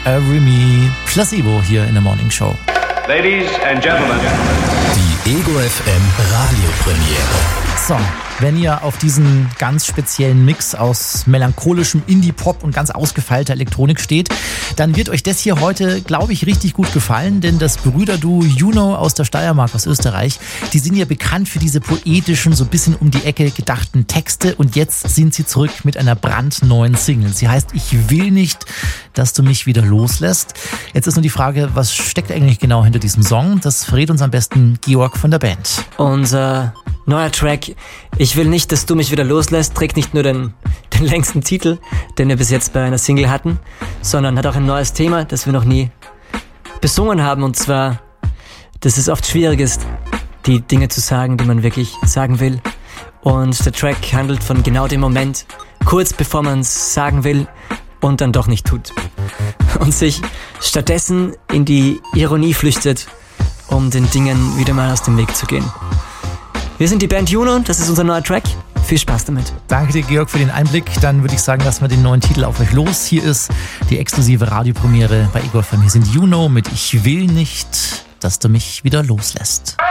Remy, Placebo hier in der Morning Show. Ladies and Gentlemen. Die Ego FM Radiopremiere. So, wenn ihr auf diesen ganz speziellen Mix aus melancholischem Indie-Pop und ganz ausgefeilter Elektronik steht, dann wird euch das hier heute, glaube ich, richtig gut gefallen, denn das Brüderduo Juno aus der Steiermark, aus Österreich, die sind ja bekannt für diese poetischen, so ein bisschen um die Ecke gedachten Texte und jetzt sind sie zurück mit einer brandneuen Single. Sie heißt Ich will nicht, dass du mich wieder loslässt. Jetzt ist nur die Frage, was steckt eigentlich genau hinter diesem Song? Das verrät uns am besten Georg von der Band. Unser neuer Track, Ich will nicht, dass du mich wieder loslässt, trägt nicht nur den längsten Titel, den wir bis jetzt bei einer Single hatten, sondern hat auch ein neues Thema, das wir noch nie besungen haben. Und zwar, dass es oft schwierig ist, die Dinge zu sagen, die man wirklich sagen will. Und der Track handelt von genau dem Moment, kurz bevor man es sagen will und dann doch nicht tut. Und sich stattdessen in die Ironie flüchtet, um den Dingen wieder mal aus dem Weg zu gehen. Wir sind die Band Juno, das ist unser neuer Track. Viel Spaß damit. Danke dir, Georg, für den Einblick. Dann würde ich sagen, lassen wir den neuen Titel auf euch los. Hier ist die exklusive Radiopremiere bei Ego FM. Hier sind Juno mit Ich will nicht, dass du mich wieder loslässt.